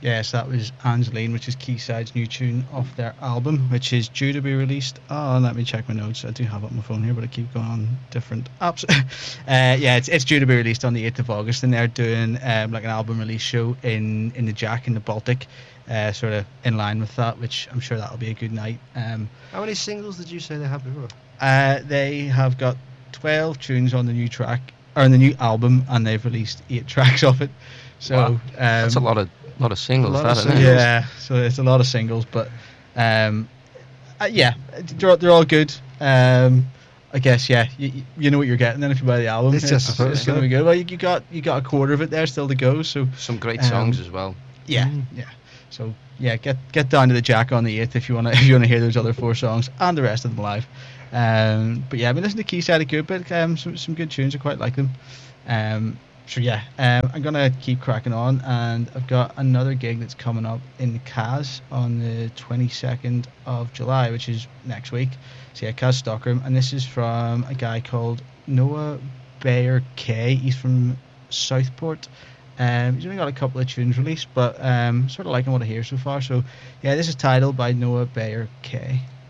Yes, that was Angeline, which is Quayside's new tune off their album, which is due to be released. Oh, let me check my notes. I do have it on my phone here, but I keep going on different apps. Yeah, it's due to be released on the 8th of August, and they're doing like an album release show in the Jack in the Baltic, sort of in line with that, which I'm sure that'll be a good night. How many singles did you say they had before? They have got 12 tunes on the new track, or on the new album, and they've released 8 tracks of it. So wow. That's a lot of singles, isn't it? Yeah, so it's a lot of singles, but yeah, they're all good. I guess you know what you're getting then if you buy the album. It's going to be good. Well, you got a quarter of it there still to go. So some great songs as well. Yeah. So yeah, get down to the Jack on the 8th if you want to hear those other 4 songs and the rest of them live. But yeah, I've been listening to Quayside a good bit. Some good tunes. I quite like them. So yeah, I'm gonna keep cracking on, and I've got another gig that's coming up in Kaz on the 22nd of July, which is next week. So yeah, Kaz Stockholm, and this is from a guy called Noah Bayer K. He's from Southport. He's only got a couple of tunes released, but sort of liking what I hear so far. So yeah, this is titled by Noah Bayer K.